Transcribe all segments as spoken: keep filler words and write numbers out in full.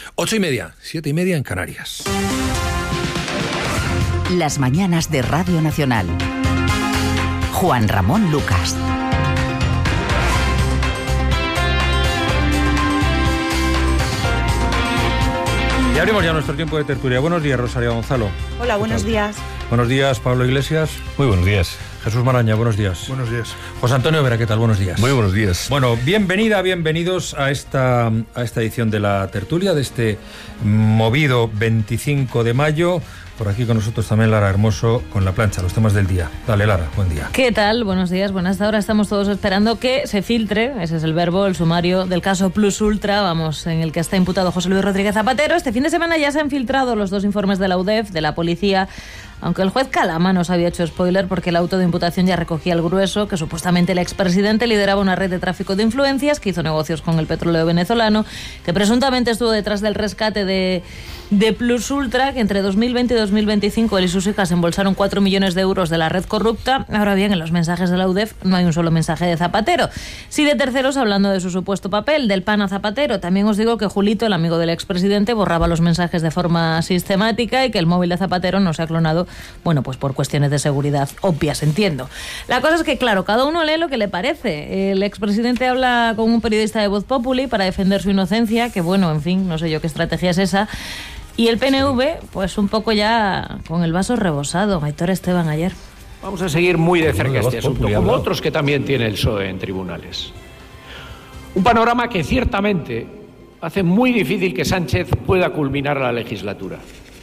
Ocho y media, siete y media en Canarias. Las mañanas de Radio Nacional. Juan Ramón Lucas. Y abrimos ya nuestro tiempo de tertulia. Buenos días, Rosario Gonzalo. Hola, buenos días. Buenos días, Pablo Iglesias. Muy buenos días. Jesús Maraña, buenos días. Buenos días. José Antonio Vera, ¿qué tal? Buenos días. Muy buenos días. Bueno, bienvenida, bienvenidos a esta, a esta edición de la tertulia de este movido veinticinco de mayo. Por aquí con nosotros también Lara Hermoso con La Plancha, los temas del día. Dale, Lara, buen día. ¿Qué tal? Buenos días. Bueno, hasta ahora estamos todos esperando que se filtre, ese es el verbo, el sumario del caso Plus Ultra, vamos, en el que está imputado José Luis Rodríguez Zapatero. Este fin de semana ya se han filtrado los dos informes de la U D E F, de la policía, aunque el juez Calama nos había hecho spoiler porque el auto de imputación ya recogía el grueso, que supuestamente el expresidente lideraba una red de tráfico de influencias, que hizo negocios con el petróleo venezolano, que presuntamente estuvo detrás del rescate de, de Plus Ultra, que entre dos mil veinte y dos mil veinticinco él y sus hijas embolsaron cuatro millones de euros de la red corrupta. Ahora bien, en los mensajes de la U D E F no hay un solo mensaje de Zapatero. Sí de terceros hablando de su supuesto papel, del pan a Zapatero. También os digo que Julito, el amigo del expresidente, borraba los mensajes de forma sistemática y que el móvil de Zapatero no se ha clonado, bueno, pues por cuestiones de seguridad obvias, entiendo. La cosa es que, claro, cada uno lee lo que le parece. El expresidente habla con un periodista de Voz Populi para defender su inocencia, que bueno, en fin, no sé yo qué estrategia es esa. Y el P N V, pues un poco ya con el vaso rebosado. Aitor Esteban ayer. Vamos a seguir muy de cerca este asunto, como otros que también tiene el P S O E en tribunales. Un panorama que ciertamente hace muy difícil que Sánchez pueda culminar la legislatura.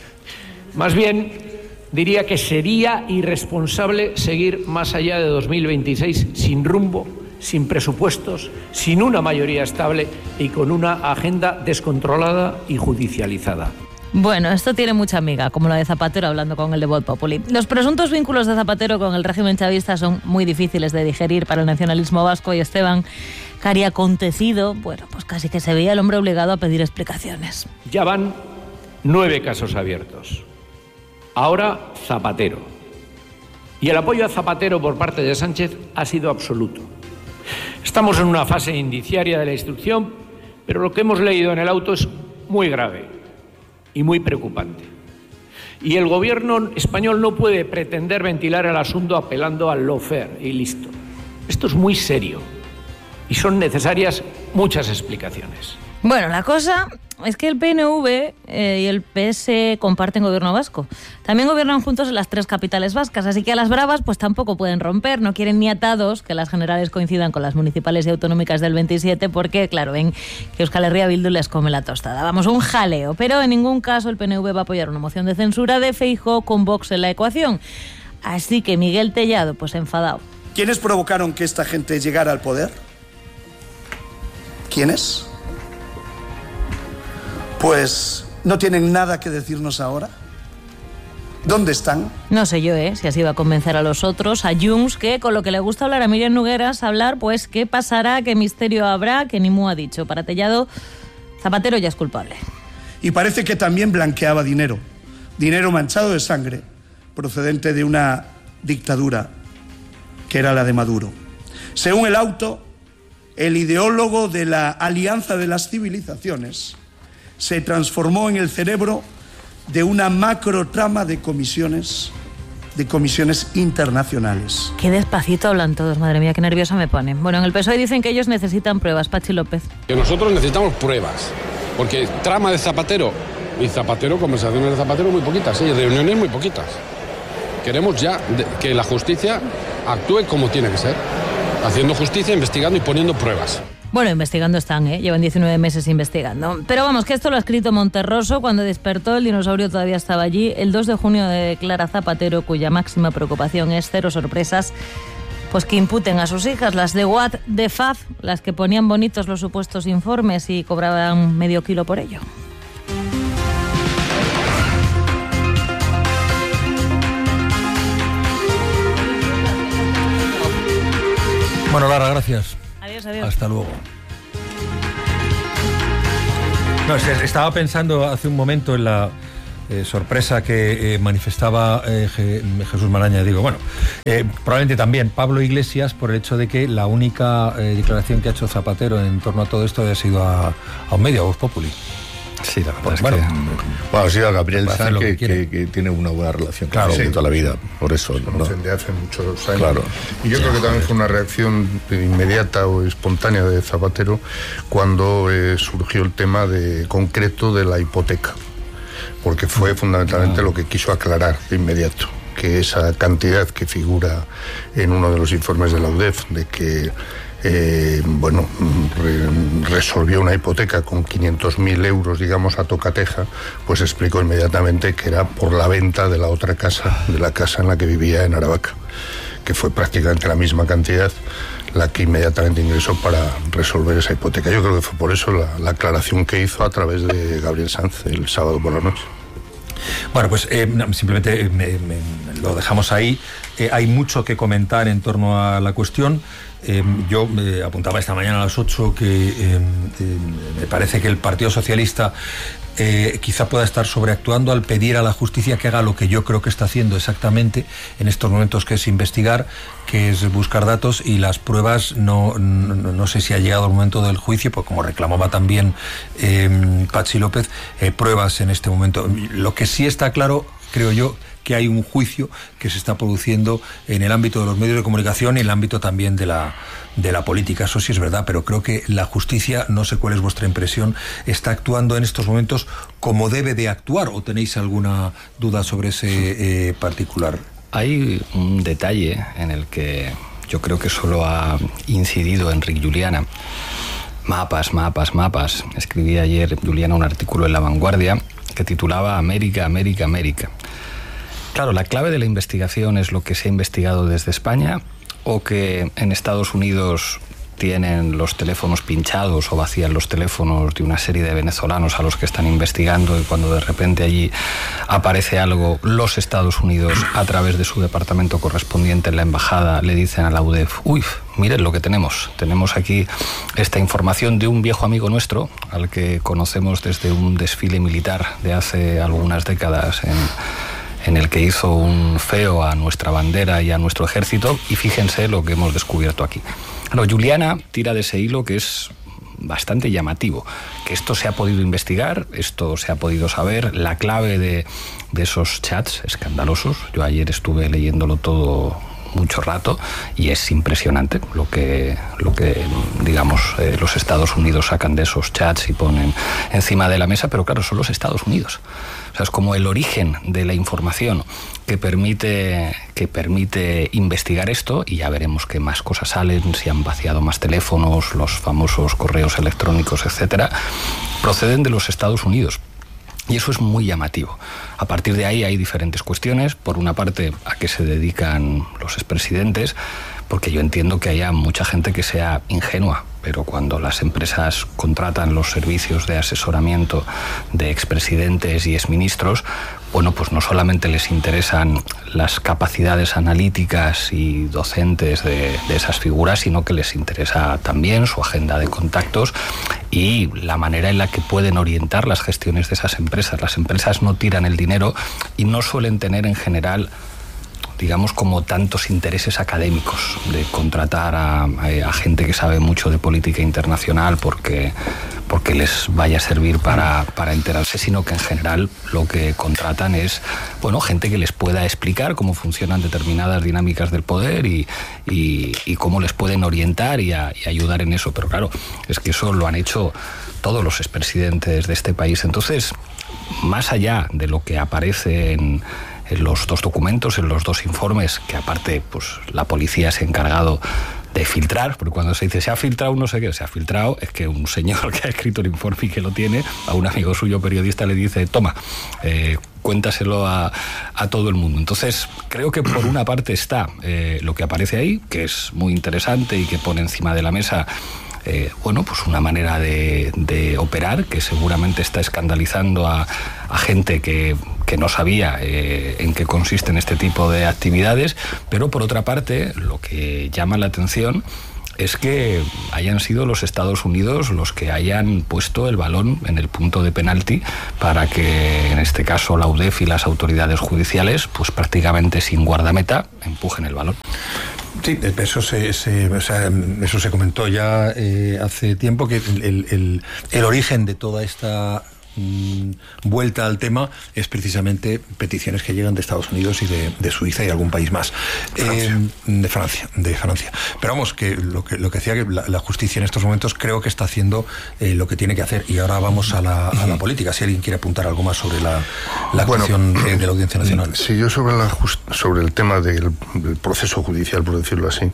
Más bien, diría que sería irresponsable seguir más allá de dos mil veintiséis sin rumbo, sin presupuestos, sin una mayoría estable y con una agenda descontrolada y judicializada. Bueno, esto tiene mucha amiga, como la de Zapatero hablando con el de Voz Populi. Los presuntos vínculos de Zapatero con el régimen chavista son muy difíciles de digerir para el nacionalismo vasco y Esteban, que haría acontecido, bueno, pues casi que se veía el hombre obligado a pedir explicaciones. Ya van nueve casos abiertos. Ahora Zapatero. Y el apoyo a Zapatero por parte de Sánchez ha sido absoluto. Estamos en una fase indiciaria de la instrucción, pero lo que hemos leído en el auto es muy grave y muy preocupante. Y el gobierno español no puede pretender ventilar el asunto apelando al lawfare y listo. Esto es muy serio y son necesarias muchas explicaciones. Bueno, la cosa es que el P N V eh, y el P S comparten gobierno vasco. También gobiernan juntos en las tres capitales vascas, así que a las bravas pues tampoco pueden romper. No quieren ni atados que las generales coincidan con las municipales y autonómicas del veintisiete porque, claro, ven que Euskal Herria Bildu les come la tostada. Vamos, un jaleo. Pero en ningún caso el P N V va a apoyar una moción de censura de Feijóo con Vox en la ecuación. Así que Miguel Tellado, pues enfadado. ¿Quiénes provocaron que esta gente llegara al poder? ¿Quiénes? Pues, ¿no tienen nada que decirnos ahora? ¿Dónde están? No sé yo, ¿eh? Si así va a convencer a los otros, a Junts, que con lo que le gusta hablar a Miriam Nogueras, hablar, pues, ¿qué pasará? ¿Qué misterio habrá? Que ni mu ha dicho. Para Tellado, Zapatero ya es culpable. Y parece que también blanqueaba dinero. Dinero manchado de sangre, procedente de una dictadura, que era la de Maduro. Según el auto, el ideólogo de la Alianza de las Civilizaciones se transformó en el cerebro de una macro trama de comisiones, de comisiones internacionales. Qué despacito hablan todos, madre mía, qué nerviosa me ponen. Bueno, en el P S O E dicen que ellos necesitan pruebas, Pachi López. Que nosotros necesitamos pruebas, porque trama de Zapatero y Zapatero, conversaciones de Zapatero muy poquitas, y reuniones muy poquitas. Queremos ya de, que la justicia actúe como tiene que ser, haciendo justicia, investigando y poniendo pruebas. Bueno, investigando están, ¿eh? Llevan diecinueve meses investigando. Pero vamos, que esto lo ha escrito Monterroso cuando despertó, el dinosaurio todavía estaba allí. El dos de junio declara Zapatero, cuya máxima preocupación es cero sorpresas, pues que imputen a sus hijas, las de Watt de Faz, las que ponían bonitos los supuestos informes y cobraban medio kilo por ello. Bueno, Lara, gracias. Adiós, adiós. Hasta luego. No, estaba pensando hace un momento en la eh, sorpresa que eh, manifestaba eh, Jesús Maraña. Digo, bueno, eh, probablemente también Pablo Iglesias por el hecho de que la única eh, declaración que ha hecho Zapatero en torno a todo esto haya sido a, a un medio, a Voz Populi. Sí, la verdad Pues, es bueno, que... Bueno, sí, a Gabriel Puede hacer Sanz, lo que que, quiera. que, que tiene una buena relación Claro. con él Sí. toda la vida, por eso, ¿no? Conocen de hace muchos años. Claro. Y yo creo que también fue una reacción inmediata o espontánea de Zapatero cuando eh, surgió el tema de concreto de la hipoteca, porque fue fundamentalmente lo que quiso aclarar de inmediato, que esa cantidad que figura en uno de los informes de la U D E F, de que Eh, bueno, re, resolvió una hipoteca con quinientos mil euros, digamos, a tocateja, pues explicó inmediatamente que era por la venta de la otra casa, de la casa en la que vivía en Aravaca, que fue prácticamente la misma cantidad la que inmediatamente ingresó para resolver esa hipoteca. Yo creo que fue por eso la, la aclaración que hizo a través de Gabriel Sanz el sábado por la noche. Bueno, pues eh, simplemente eh, me, me, lo dejamos ahí. Eh, hay mucho que comentar en torno a la cuestión. Eh, yo eh, apuntaba esta mañana a las ocho que eh, eh, me parece que el Partido Socialista eh, quizá pueda estar sobreactuando al pedir a la justicia que haga lo que yo creo que está haciendo exactamente en estos momentos, que es investigar, que es buscar datos, y las pruebas no, no, no sé si ha llegado el momento del juicio, pues como reclamaba también eh, Patxi López, eh, pruebas en este momento. Lo que sí está claro, creo yo, que hay un juicio que se está produciendo en el ámbito de los medios de comunicación y en el ámbito también de la, de la política. Eso sí es verdad, pero creo que la justicia, no sé cuál es vuestra impresión, está actuando en estos momentos como debe de actuar, ¿o tenéis alguna duda sobre ese eh, particular? Hay un detalle en el que yo creo que solo ha incidido Enric Juliana. Mapas, mapas, mapas. Escribí ayer Juliana un artículo en La Vanguardia que titulaba América, América, América. Claro, la clave de la investigación es lo que se ha investigado desde España, o que en Estados Unidos tienen los teléfonos pinchados o vacían los teléfonos de una serie de venezolanos a los que están investigando, y cuando de repente allí aparece algo, los Estados Unidos, a través de su departamento correspondiente en la embajada, le dicen a la U D E F: uy, miren lo que tenemos, tenemos aquí esta información de un viejo amigo nuestro, al que conocemos desde un desfile militar de hace algunas décadas en... en el que hizo un feo a nuestra bandera y a nuestro ejército, y fíjense lo que hemos descubierto aquí. Bueno, Juliana tira de ese hilo que es bastante llamativo, que esto se ha podido investigar, esto se ha podido saber, la clave de, de esos chats escandalosos. Yo ayer estuve leyéndolo todo mucho rato y es impresionante lo que, lo que digamos, eh, los Estados Unidos sacan de esos chats y ponen encima de la mesa, pero claro, son los Estados Unidos. O sea, es como el origen de la información que permite, que permite investigar esto, y ya veremos qué más cosas salen, si han vaciado más teléfonos, los famosos correos electrónicos, etcétera, proceden de los Estados Unidos. Y eso es muy llamativo. A partir de ahí hay diferentes cuestiones. Por una parte, a qué se dedican los expresidentes, porque yo entiendo que haya mucha gente que sea ingenua, pero cuando las empresas contratan los servicios de asesoramiento de expresidentes y exministros, bueno, pues no solamente les interesan las capacidades analíticas y docentes de, de esas figuras, sino que les interesa también su agenda de contactos y la manera en la que pueden orientar las gestiones de esas empresas. Las empresas no tiran el dinero y no suelen tener en general, digamos, como tantos intereses académicos de contratar a, a, a gente que sabe mucho de política internacional porque, porque les vaya a servir para, para enterarse, sino que en general lo que contratan es, bueno, gente que les pueda explicar cómo funcionan determinadas dinámicas del poder y, y, y cómo les pueden orientar y, a, y ayudar en eso. Pero claro, es que eso lo han hecho todos los expresidentes de este país. Entonces, más allá de lo que aparece en en los dos documentos, en los dos informes, que aparte pues la policía se ha encargado de filtrar, porque cuando se dice se ha filtrado no sé qué, se ha filtrado, es que un señor que ha escrito el informe y que lo tiene, a un amigo suyo periodista le dice, toma, eh, cuéntaselo a, a todo el mundo. Entonces, creo que por una parte está eh, lo que aparece ahí, que es muy interesante y que pone encima de la mesa Eh, bueno, pues una manera de, de operar que seguramente está escandalizando a, a gente que, que no sabía eh, en qué consisten este tipo de actividades, pero por otra parte, lo que llama la atención es que hayan sido los Estados Unidos los que hayan puesto el balón en el punto de penalti para que, en este caso, la U D E F y las autoridades judiciales, pues prácticamente sin guardameta, empujen el balón. Sí, eso se, se, o sea, eso se comentó ya eh, hace tiempo, que el, el, el origen de toda esta mmm, vuelta al tema es precisamente peticiones que llegan de Estados Unidos y de, de Suiza y algún país más. Francia. Eh, de Francia, de Francia. Pero vamos, que lo que, lo que decía, que la, la justicia en estos momentos creo que está haciendo eh, lo que tiene que hacer. Y ahora vamos a la, a la política, si alguien quiere apuntar algo más sobre la, la actuación bueno, de, de la Audiencia Nacional. Sí, yo sobre, la just, sobre el tema del, del proceso judicial, por decirlo así,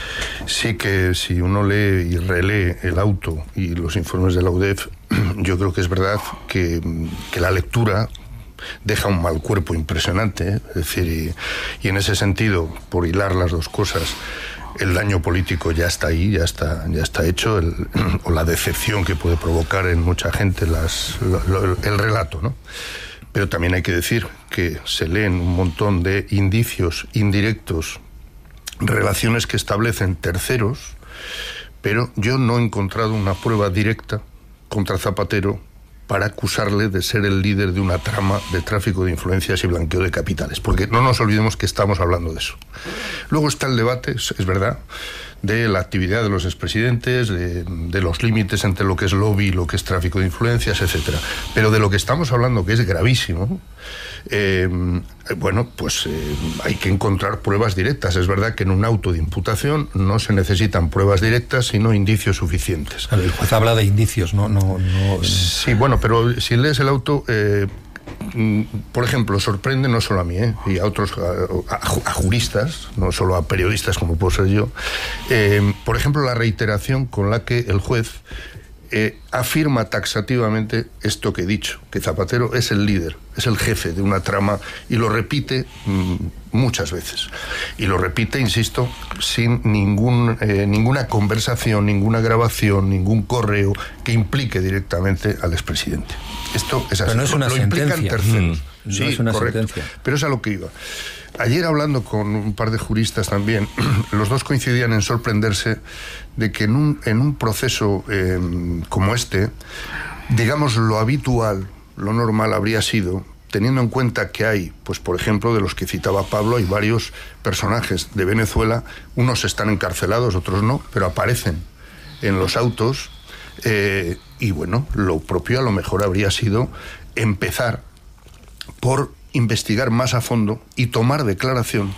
sí que si uno lee y relee el auto y los informes de la U D E F, yo creo que es verdad que, que la lectura deja un mal cuerpo impresionante, ¿eh? Es decir, y, y en ese sentido, por hilar las dos cosas, el daño político ya está ahí, ya está, ya está hecho, el, o la decepción que puede provocar en mucha gente las, lo, lo, el relato, ¿no? Pero también hay que decir que se leen un montón de indicios indirectos, relaciones que establecen terceros, pero yo no he encontrado una prueba directa contra Zapatero para acusarle de ser el líder de una trama de tráfico de influencias y blanqueo de capitales, porque no nos olvidemos que estamos hablando de eso. Luego está el debate, es, es verdad, de la actividad de los expresidentes, de, de los límites entre lo que es lobby y lo que es tráfico de influencias, etcétera. Pero de lo que estamos hablando, que es gravísimo, eh, bueno, pues eh, hay que encontrar pruebas directas. Es verdad que en un auto de imputación no se necesitan pruebas directas, sino indicios suficientes. El juez habla de indicios, no... no, no... Sí, bueno, pero si lees el auto... Eh, por ejemplo, sorprende no solo a mí, ¿eh? y a otros, a, a, a juristas, no solo a periodistas como puedo ser yo, eh, por ejemplo, la reiteración con la que el juez eh, afirma taxativamente esto que he dicho, que Zapatero es el líder, es el jefe de una trama, y lo repite mmm, muchas veces. Y lo repite, insisto, sin ningún, eh, ninguna conversación, ninguna grabación, ningún correo que implique directamente al expresidente. Esto es así. Pero no es una lo sentencia. Implican terceros. Mm, sí, no es una correcto. sentencia. Pero es a lo que iba. Ayer, hablando con un par de juristas también, los dos coincidían en sorprenderse de que en un, en un proceso eh, como este, digamos, lo habitual, lo normal habría sido, teniendo en cuenta que hay, pues por ejemplo, de los que citaba Pablo, hay varios personajes de Venezuela, unos están encarcelados, otros no, pero aparecen en los autos, eh, y bueno, lo propio a lo mejor habría sido empezar por investigar más a fondo y tomar declaración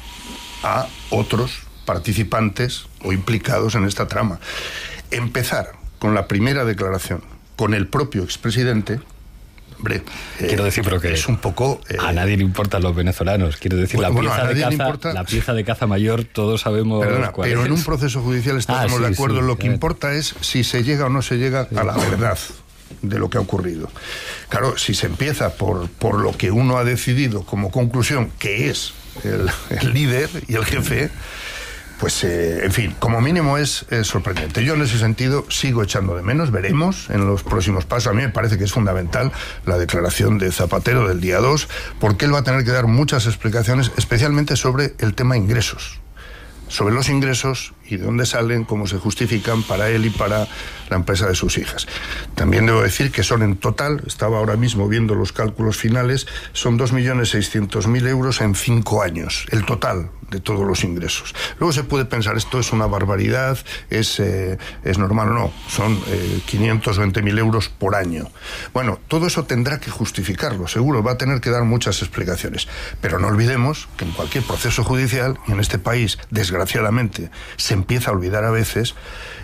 a otros participantes o implicados en esta trama. Empezar con la primera declaración con el propio expresidente. Hombre, quiero eh, decir, pero que es un poco eh, a nadie le importan los venezolanos. Quiero decir, bueno, la, bueno, pieza de caza, importa... la pieza de caza mayor, todos sabemos Perdona, cuál pero es. en un proceso judicial estamos ah, sí, de acuerdo. sí, lo que eh. importa es si se llega o no se llega sí. a la verdad de lo que ha ocurrido. Claro, si se empieza por, por lo que uno ha decidido como conclusión, que es el, el líder y el jefe, pues, eh, en fin, como mínimo es, es sorprendente. Yo en ese sentido sigo echando de menos, veremos en los próximos pasos. A mí me parece que es fundamental la declaración de Zapatero del día dos, porque él va a tener que dar muchas explicaciones, especialmente sobre el tema ingresos. Sobre los ingresos y de dónde salen, cómo se justifican para él y para la empresa de sus hijas. También debo decir que son en total, estaba ahora mismo viendo los cálculos finales, son dos millones seiscientos mil euros en cinco años, el total de todos los ingresos. Luego se puede pensar, esto es una barbaridad, es, eh, es normal o no, son eh, quinientos veinte mil euros por año. Bueno, todo eso tendrá que justificarlo, seguro, va a tener que dar muchas explicaciones. Pero no olvidemos que en cualquier proceso judicial, y en este país, desgraciadamente, se empieza a olvidar a veces,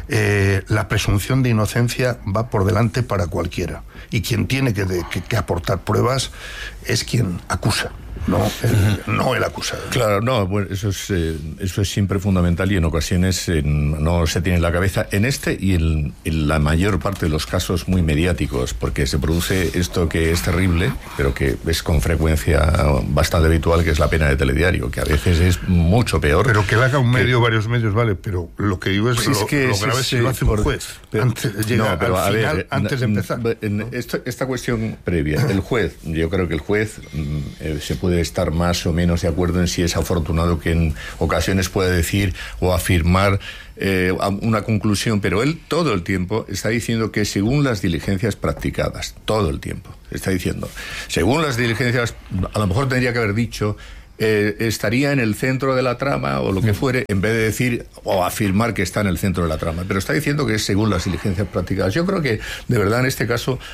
eh, la presunción de inocencia va por delante para cualquiera. Y quien tiene que, de, que, que aportar pruebas es quien acusa. No el, no el acusado. Claro, no, bueno, eso es eh, eso es siempre fundamental y en ocasiones eh, no se tiene en la cabeza. En este y en, en la mayor parte de los casos muy mediáticos, porque se produce esto que es terrible, pero que es con frecuencia bastante habitual, que es la pena de telediario, que a veces es mucho peor. Pero que lo haga un medio, que, varios medios, vale, pero lo que digo es, pues lo, es que lo es, grave es, si lo hace un juez. Pero, antes, llega no, pero al a final, ver, antes de empezar. En, ¿no? esta, esta cuestión previa, el juez, yo creo que el juez eh, se puede estar más o menos de acuerdo en si es afortunado que en ocasiones puede decir o afirmar eh, una conclusión, pero él todo el tiempo está diciendo que según las diligencias practicadas, todo el tiempo está diciendo, según las diligencias, a lo mejor tendría que haber dicho eh, estaría en el centro de la trama o lo que fuere, en vez de decir o afirmar que está en el centro de la trama, pero está diciendo que es según las diligencias practicadas. Yo creo que de verdad en este caso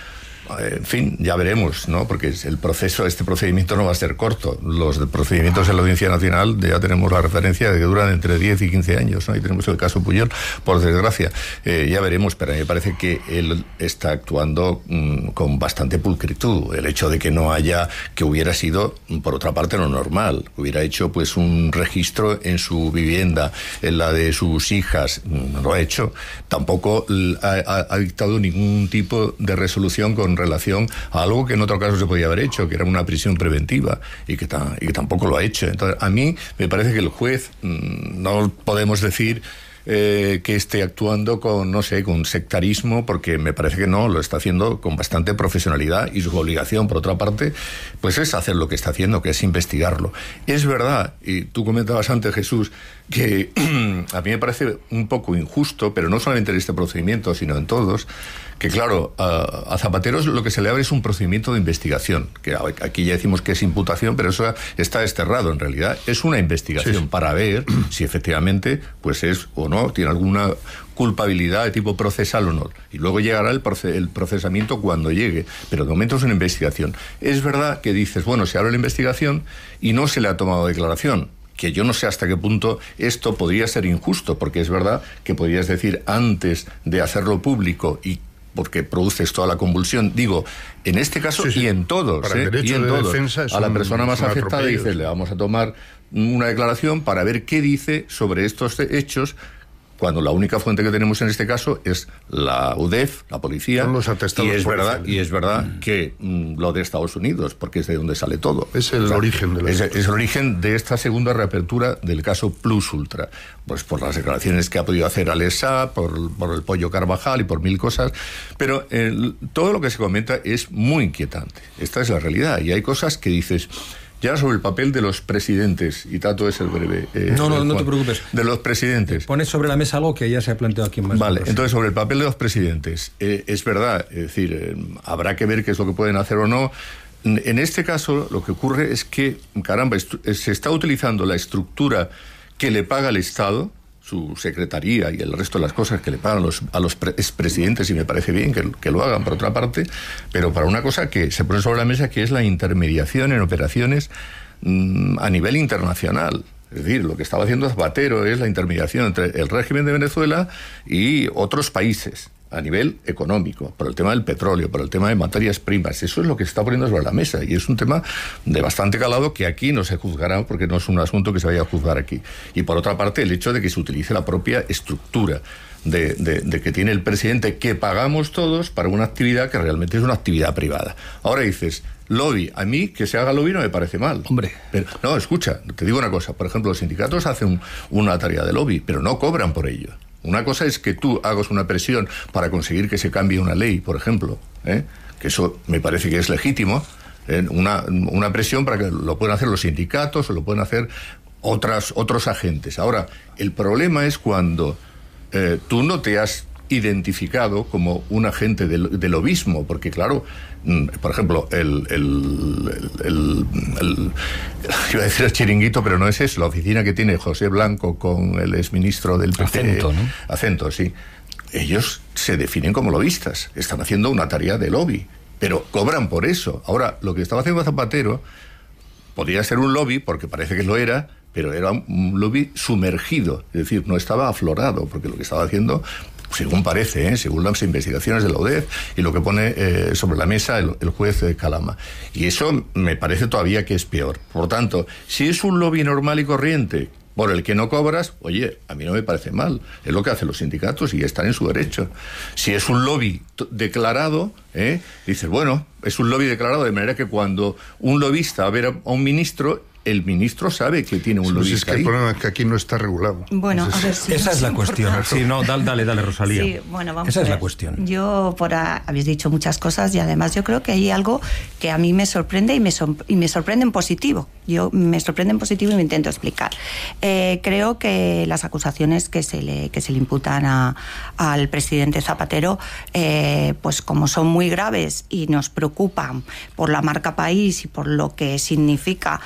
en fin, ya veremos, ¿no? Porque el proceso, este procedimiento no va a ser corto. Los procedimientos en la Audiencia Nacional ya tenemos la referencia de que duran entre diez y quince años, ¿no? Y tenemos el caso Pujol, por desgracia. Eh, ya veremos, pero a mí me parece que él está actuando mmm, con bastante pulcritud. El hecho de que no haya, que hubiera sido, por otra parte, lo normal. Hubiera hecho, pues, un registro en su vivienda, en la de sus hijas. No lo ha hecho. Tampoco ha, ha, ha dictado ningún tipo de resolución con relación a algo que en otro caso se podía haber hecho, que era una prisión preventiva, y que, ta, y que tampoco lo ha hecho. Entonces, a mí me parece que el juez, mmm, no podemos decir eh, que esté actuando con, no sé, con sectarismo, porque me parece que no, lo está haciendo con bastante profesionalidad, y su obligación, por otra parte, pues es hacer lo que está haciendo, que es investigarlo. Es verdad, y tú comentabas antes, Jesús, que a mí me parece un poco injusto, pero no solamente en este procedimiento, sino en todos, que claro, a, a Zapatero lo que se le abre es un procedimiento de investigación, que aquí ya decimos que es imputación, pero eso está desterrado en realidad. Es una investigación sí, sí. para ver si efectivamente pues es o no, tiene alguna culpabilidad de tipo procesal o no. Y luego llegará el, proce- el procesamiento cuando llegue, pero de momento es una investigación. Es verdad que dices, bueno, se abre la investigación y no se le ha tomado declaración, que yo no sé hasta qué punto esto podría ser injusto, porque es verdad que podrías decir antes de hacerlo público, y porque produces toda la convulsión, digo, en este caso sí, sí. y en todos, para el ¿eh? derecho y en de todos. defensa es a la un, persona más afectada atropello. dice, le vamos a tomar una declaración para ver qué dice sobre estos hechos, cuando la única fuente que tenemos en este caso es la U D E F, la policía, son los atestados y es policiales. verdad y es verdad mm. que mm, lo de Estados Unidos, porque es de donde sale todo. Es el o sea, origen de la es, es el origen de esta segunda reapertura del caso Plus Ultra, pues por las declaraciones que ha podido hacer Alessá, por, por el pollo Carvajal y por mil cosas, pero eh, todo lo que se comenta es muy inquietante. Esta es la realidad, y hay cosas que dices. Ya sobre el papel de los presidentes, y Tato es el breve. Eh, no, no, el, no te preocupes. De los presidentes. Pones sobre la mesa algo que ya se ha planteado aquí en más. Vale, entonces sobre el papel de los presidentes. Eh, es verdad, es decir, eh, habrá que ver qué es lo que pueden hacer o no. En este caso, lo que ocurre es que, caramba, estru- se está utilizando la estructura que le paga el Estado, su secretaría y el resto de las cosas que le pagan los, a los pre- expresidentes, y me parece bien que, que lo hagan por otra parte, pero para una cosa que se pone sobre la mesa, que es la intermediación en operaciones mmm, a nivel internacional. Es decir, lo que estaba haciendo Zapatero es la intermediación entre el régimen de Venezuela y otros países a nivel económico, por el tema del petróleo, por el tema de materias primas. Eso es lo que se está poniendo sobre la mesa, y es un tema de bastante calado que aquí no se juzgará, porque no es un asunto que se vaya a juzgar aquí. Y por otra parte, el hecho de que se utilice la propia estructura de, de, de que tiene el presidente, que pagamos todos para una actividad que realmente es una actividad privada. Ahora dices, lobby, a mí que se haga lobby no me parece mal. Hombre. Pero, no, escucha, te digo una cosa, por ejemplo, los sindicatos hacen una tarea de lobby, pero no cobran por ello. Una cosa es que tú hagas una presión para conseguir que se cambie una ley, por ejemplo, ¿eh? que eso me parece que es legítimo, ¿eh? una, una presión para que lo puedan hacer los sindicatos o lo pueden hacer otras, otros agentes. Ahora, el problema es cuando eh, tú no te has identificado como un agente del, del lobismo, porque claro, por ejemplo, el, el, el, el, el iba a decir el chiringuito, pero no es eso, la oficina que tiene José Blanco con el exministro del P P. Acento, ¿no? Acento, sí. Ellos se definen como lobistas, están haciendo una tarea de lobby, pero cobran por eso. Ahora, lo que estaba haciendo Zapatero podría ser un lobby, porque parece que lo era, pero era un lobby sumergido, es decir, no estaba aflorado, porque lo que estaba haciendo, según parece, ¿eh? según las investigaciones de la U D E F y lo que pone eh, sobre la mesa el, el juez de Calama. Y eso me parece todavía que es peor. Por tanto, si es un lobby normal y corriente por el que no cobras, oye, a mí no me parece mal. Es lo que hacen los sindicatos y están en su derecho. Si es un lobby t- declarado, ¿eh? dices, bueno, es un lobby declarado, de manera que cuando un lobista va a ver a un ministro, el ministro sabe que tiene un lobista. Sí, es que ahí. el problema es que aquí no está regulado. Bueno, Entonces, a ver si esa es la cuestión. Sí, no, dale, dale, dale, Rosalía. Sí, bueno, vamos esa a es ver. la cuestión. Yo, por a, habéis dicho muchas cosas, y además yo creo que hay algo que a mí me sorprende y me, so, y me sorprende en positivo. Yo me sorprende en positivo y me intento explicar. Eh, creo que las acusaciones que se le, que se le imputan a, al presidente Zapatero, eh, pues como son muy graves y nos preocupan por la marca país y por lo que significa eh,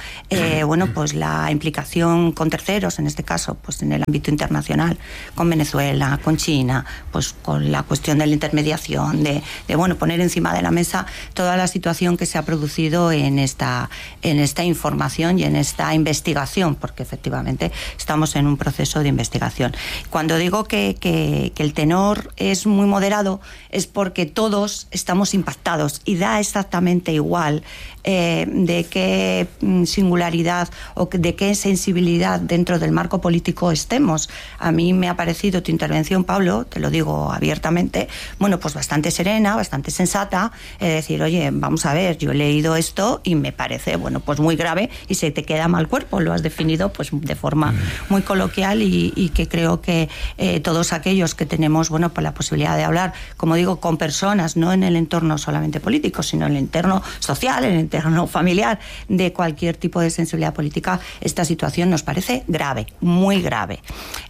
eh, bueno, pues la implicación con terceros, en este caso, pues en el ámbito internacional, con Venezuela, con China, pues con la cuestión de la intermediación, de, de bueno, poner encima de la mesa toda la situación que se ha producido en esta, en esta información y en esta investigación, porque efectivamente estamos en un proceso de investigación. Cuando digo que, que, que el tenor es muy moderado, es porque todos estamos impactados y da exactamente igual eh, de qué singularidad o de qué sensibilidad dentro del marco político estemos. A mí me ha parecido tu intervención, Pablo, te lo digo abiertamente, bueno, pues bastante serena, bastante sensata, es decir, oye, vamos a ver, yo he leído esto y me parece, bueno, pues muy grave y se te queda mal cuerpo, lo has definido pues de forma muy coloquial y, y que creo que eh, todos aquellos que tenemos, bueno, pues la posibilidad de hablar, como digo, con personas, no en el entorno solamente político, sino en el entorno social, en el entorno familiar, de cualquier tipo de sensibilidad política, esta situación nos parece grave, muy grave.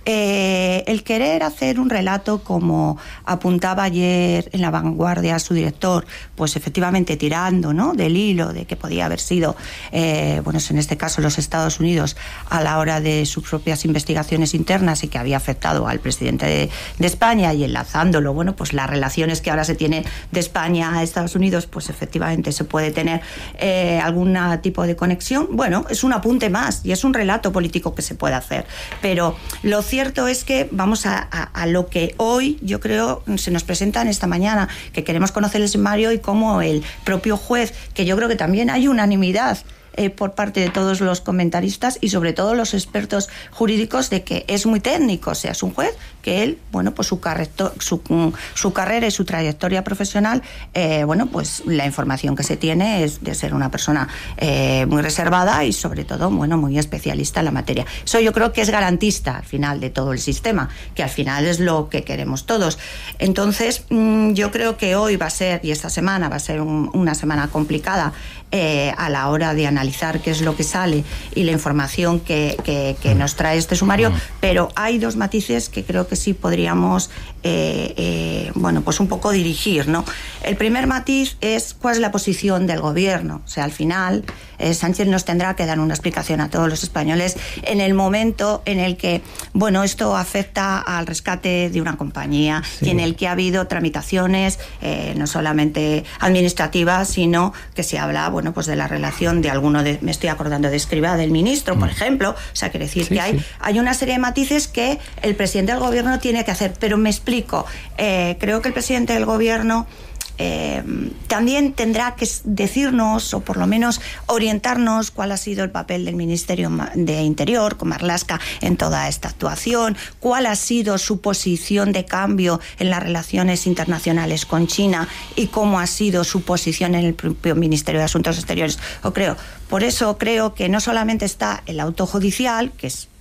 Eh, el querer hacer un relato, como apuntaba ayer en La Vanguardia su director, pues efectivamente tirando, ¿no?, del hilo de que podía haber sido, eh, bueno, en este caso los Estados Unidos, a la hora de sus propias investigaciones internas y que había afectado al presidente de, de España, y enlazándolo, bueno, pues las relaciones que ahora se tienen de España a Estados Unidos, pues efectivamente se puede tener eh, algún tipo de conexión. Bueno, es un apunte más y es un relato político que se puede hacer, pero lo cierto es que vamos a, a, a lo que hoy yo creo se nos presenta en esta mañana, que queremos conocer el sumario y cómo el propio juez, que yo creo que también hay unanimidad Eh, por parte de todos los comentaristas y sobre todo los expertos jurídicos, de que es muy técnico, o sea, es un juez que él, bueno, pues su, carreto, su, su carrera y su trayectoria profesional, eh, bueno, pues la información que se tiene es de ser una persona eh, muy reservada y sobre todo, bueno, muy especialista en la materia. Eso yo creo que es garantista al final de todo el sistema, que al final es lo que queremos todos. Entonces, mmm, yo creo que hoy va a ser, y esta semana va a ser un, una semana complicada eh, a la hora de analizar qué es lo que sale y la información que, que, que nos trae este sumario, pero hay dos matices que creo que sí podríamos eh, eh, bueno, pues un poco dirigir, ¿no? El primer matiz es cuál es la posición del gobierno. O sea, al final eh, Sánchez nos tendrá que dar una explicación a todos los españoles en el momento en el que, bueno, esto afecta al rescate de una compañía, sí, y en el que ha habido tramitaciones eh, no solamente administrativas, sino que se habla, bueno, pues de la relación de alguno de, me estoy acordando de Escrivá, del ministro, por ejemplo. O sea, quiere decir sí, que hay, sí. hay una serie de matices que el presidente del gobierno tiene que hacer, pero me explico. Eh, creo que el presidente del gobierno eh, también tendrá que decirnos, o por lo menos orientarnos, cuál ha sido el papel del Ministerio de Interior, con Marlaska, en toda esta actuación, cuál ha sido su posición de cambio en las relaciones internacionales con China y cómo ha sido su posición en el propio Ministerio de Asuntos Exteriores. O creo, por eso creo que no solamente está el auto judicial, que es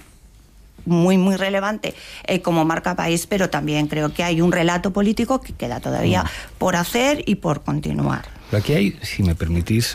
muy, muy relevante eh, como marca país, pero también creo que hay un relato político que queda todavía por hacer y por continuar. Pero aquí hay, si me permitís,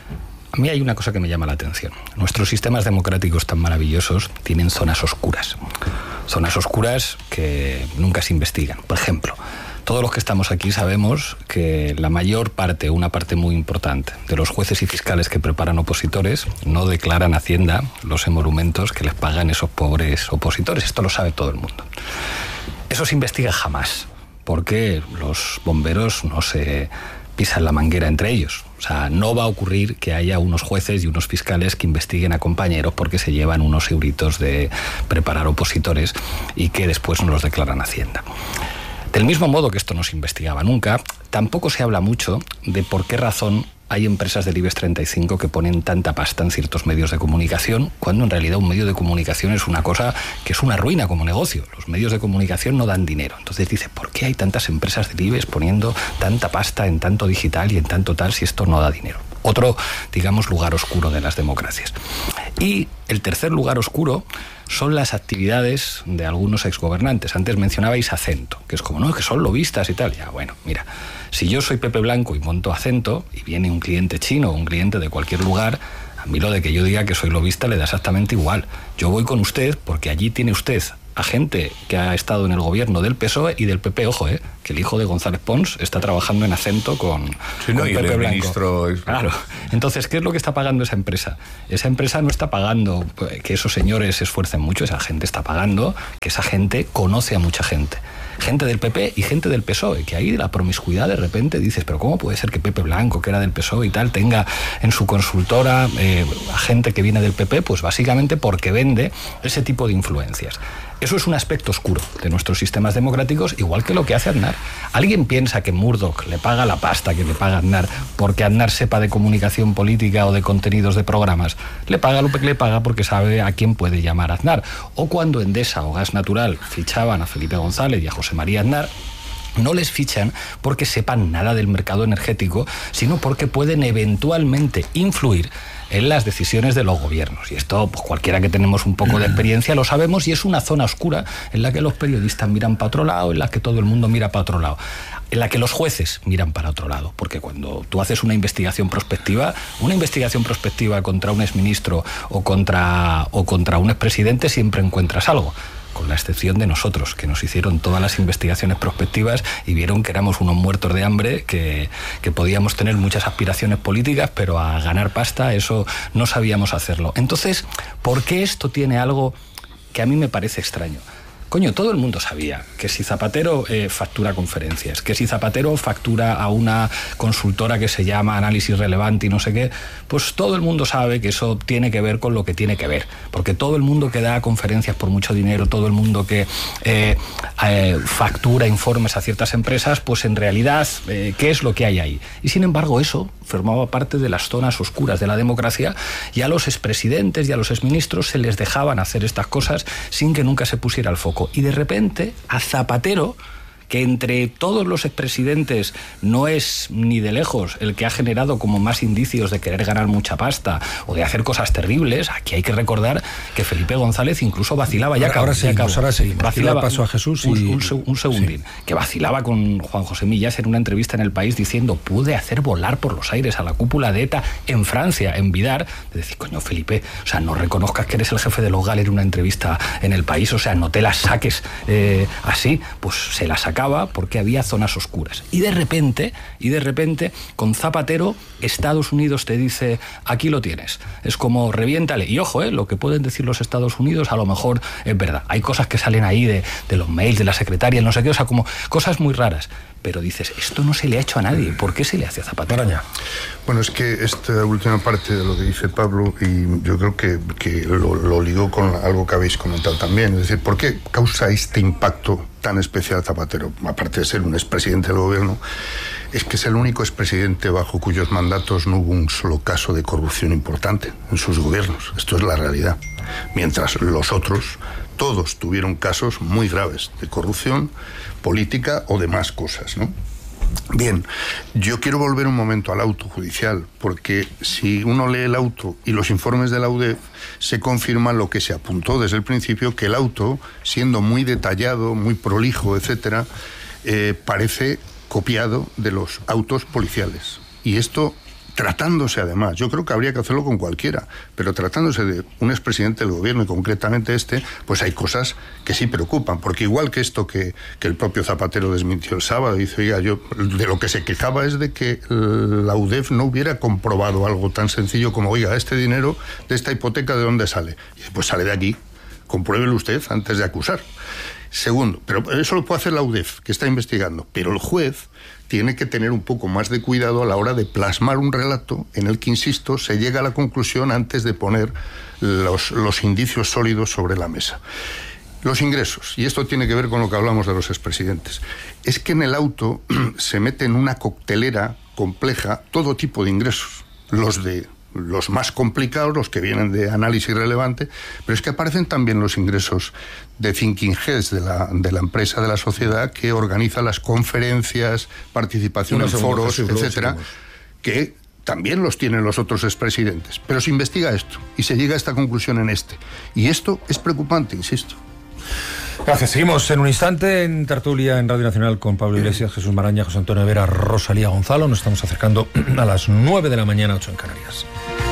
a mí hay una cosa que me llama la atención. Nuestros sistemas democráticos tan maravillosos tienen zonas oscuras. Zonas oscuras que nunca se investigan. Por ejemplo, todos los que estamos aquí sabemos que la mayor parte, una parte muy importante, de los jueces y fiscales que preparan opositores no declaran a Hacienda los emolumentos que les pagan esos pobres opositores. Esto lo sabe todo el mundo. Eso se investiga jamás, porque los bomberos no se pisan la manguera entre ellos. O sea, no va a ocurrir que haya unos jueces y unos fiscales que investiguen a compañeros porque se llevan unos euritos de preparar opositores y que después no los declaran a Hacienda. Del mismo modo que esto no se investigaba nunca, tampoco se habla mucho de por qué razón hay empresas del IBEX treinta y cinco que ponen tanta pasta en ciertos medios de comunicación, cuando en realidad un medio de comunicación es una cosa que es una ruina como negocio. Los medios de comunicación no dan dinero. Entonces dice, ¿por qué hay tantas empresas del IBEX poniendo tanta pasta en tanto digital y en tanto tal si esto no da dinero? Otro, digamos, lugar oscuro de las democracias. Y el tercer lugar oscuro son las actividades de algunos exgobernantes. Antes mencionabais Acento, que es como, no, que son lobistas y tal. Ya, bueno, mira, si yo soy Pepe Blanco y monto Acento y viene un cliente chino o un cliente de cualquier lugar, a mí lo de que yo diga que soy lobista le da exactamente igual. Yo voy con usted porque allí tiene usted a gente que ha estado en el gobierno del P S O E y del P P, ojo, eh, que el hijo de González Pons está trabajando en Acento con, sí, no, con y Pepe el Blanco. Ministro... Claro. Entonces, ¿qué es lo que está pagando esa empresa? Esa empresa no está pagando que esos señores se esfuercen mucho, esa gente está pagando que esa gente conoce a mucha gente. Gente del P P y gente del P S O E, que ahí de la promiscuidad de repente dices, pero ¿cómo puede ser que Pepe Blanco, que era del P S O E y tal, tenga en su consultora eh, a gente que viene del P P? Pues básicamente porque vende ese tipo de influencias. Eso es un aspecto oscuro de nuestros sistemas democráticos, igual que lo que hace Aznar. ¿Alguien piensa que Murdoch le paga la pasta que le paga Aznar porque Aznar sepa de comunicación política o de contenidos de programas? Le paga lo que le paga porque sabe a quién puede llamar a Aznar. O cuando Endesa o Gas Natural fichaban a Felipe González y a José María Aznar, no les fichan porque sepan nada del mercado energético, sino porque pueden eventualmente influir en las decisiones de los gobiernos. Y esto, pues cualquiera que tenemos un poco de experiencia lo sabemos, y es una zona oscura en la que los periodistas miran para otro lado, en la que todo el mundo mira para otro lado, en la que los jueces miran para otro lado, porque cuando tú haces una investigación prospectiva, una investigación prospectiva contra un exministro o contra, o contra un expresidente, siempre encuentras algo, con la excepción de nosotros, que nos hicieron todas las investigaciones prospectivas y vieron que éramos unos muertos de hambre, que, que podíamos tener muchas aspiraciones políticas, pero a ganar pasta, eso no sabíamos hacerlo. Entonces, ¿por qué esto tiene algo que a mí me parece extraño? Coño, todo el mundo sabía que si Zapatero eh, factura conferencias, que si Zapatero factura a una consultora que se llama Análisis Relevante y no sé qué, pues todo el mundo sabe que eso tiene que ver con lo que tiene que ver. Porque todo el mundo que da conferencias por mucho dinero, todo el mundo que eh, eh, factura informes a ciertas empresas, pues en realidad, eh, ¿qué es lo que hay ahí? Y sin embargo, eso formaba parte de las zonas oscuras de la democracia, y a los expresidentes y a los exministros se les dejaban hacer estas cosas sin que nunca se pusiera el foco. Y de repente a Zapatero, que entre todos los expresidentes no es ni de lejos el que ha generado como más indicios de querer ganar mucha pasta o de hacer cosas terribles, aquí hay que recordar que Felipe González incluso vacilaba, ya ahora, ahora sí, ahora sí, vacilaba, paso a Jesús y... un, un, un segundín, sí. Que vacilaba con Juan José Millás en una entrevista en El País diciendo, pude hacer volar por los aires a la cúpula de ETA en Francia, en Vidar. De decir, coño, Felipe, o sea, no reconozcas que eres el jefe de los GAL en una entrevista en El País, o sea, no te las saques eh, así. Pues se las acaba porque había zonas oscuras. Y de repente, y de repente, con Zapatero, Estados Unidos te dice, aquí lo tienes. Es como, reviéntale. Y ojo, eh, lo que pueden decir los Estados Unidos a lo mejor es verdad. Hay cosas que salen ahí de, de los mails, de la secretaria, no sé qué, o sea, como cosas muy raras. Pero dices, esto no se le ha hecho a nadie. ¿Por qué se le hace a Zapatero? Araña. Bueno, es que esta última parte de lo que dice Pablo, y yo creo que, que lo, lo ligó con algo que habéis comentado también. Es decir, ¿por qué causa este impacto tan especial Zapatero? Aparte de ser un expresidente del gobierno, es que es el único expresidente bajo cuyos mandatos no hubo un solo caso de corrupción importante en sus gobiernos. Esto es la realidad. Mientras los otros, todos tuvieron casos muy graves de corrupción política o demás cosas, ¿no? Bien, yo quiero volver un momento al auto judicial, porque si uno lee el auto y los informes de la U D E F, se confirma lo que se apuntó desde el principio, que el auto, siendo muy detallado, muy prolijo, etcétera, eh, parece copiado de los autos policiales. Y esto, tratándose además, yo creo que habría que hacerlo con cualquiera, pero tratándose de un expresidente del gobierno y concretamente este, pues hay cosas que sí preocupan, porque igual que esto que, que el propio Zapatero desmintió el sábado, dice, oiga, yo de lo que se quejaba es de que la U D E F no hubiera comprobado algo tan sencillo como, oiga, este dinero de esta hipoteca, ¿de dónde sale? Y pues sale de aquí, compruébelo usted antes de acusar. Segundo, pero eso lo puede hacer la U D E F, que está investigando, pero el juez tiene que tener un poco más de cuidado a la hora de plasmar un relato en el que, insisto, se llega a la conclusión antes de poner los, los indicios sólidos sobre la mesa. Los ingresos, y esto tiene que ver con lo que hablamos de los expresidentes, es que en el auto se mete en una coctelera compleja todo tipo de ingresos, los de los más complicados, los que vienen de análisis relevante, pero es que aparecen también los ingresos de Thinking Heads, de la, de la empresa, de la sociedad que organiza las conferencias, participación en foros, etcétera, que también los tienen los otros expresidentes. Pero se investiga esto y se llega a esta conclusión en este. Y esto es preocupante, insisto. Gracias. Seguimos en un instante en tertulia en Radio Nacional con Pablo Iglesias, Jesús Maraña, José Antonio Vera, Rosalía Gonzalo. Nos estamos acercando a las nueve de la mañana, ocho en Canarias.